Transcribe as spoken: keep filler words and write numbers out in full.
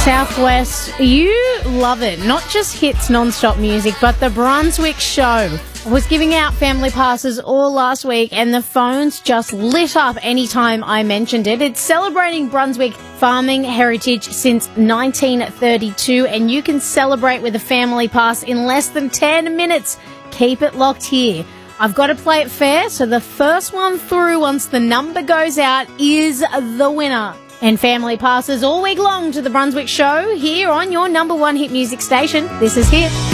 Southwest, you love it. Not just hits non-stop music, but the Brunswick Show was giving out family passes all last week, and the phones just lit up anytime I mentioned it. It's celebrating Brunswick farming heritage since nineteen thirty-two, and you can celebrate with a family pass in less than ten minutes. Keep it locked here. I've got to play it fair, so the first one through once the number goes out is the winner. And family passes all week long to the Brunswick Show here on your number one hit music station. This is Hit.